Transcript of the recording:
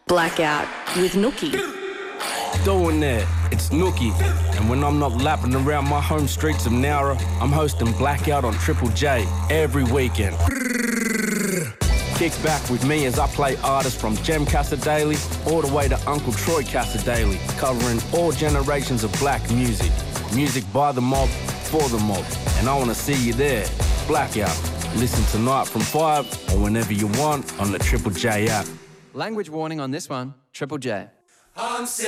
Blackout with Nookie. Doing that, it's Nookie. And when I'm not lapping around my home streets of Nowra, I'm hosting Blackout on Triple J every weekend. Kick back with me as I play artists from Jem Casadale all the way to Uncle Troy Casadale, covering all generations of black music. Music by the mob, for the mob. And I want to see you there. Blackout. Listen tonight from 5 or whenever you want on the Triple J app. Language warning on this one, Triple J.